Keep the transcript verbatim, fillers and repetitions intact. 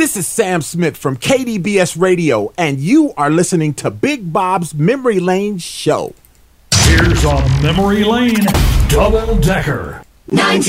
This is Sam Smith from K D B S Radio, and you are listening to Big Bob's Memory Lane Show. Here's a Memory Lane Double Decker. nineteen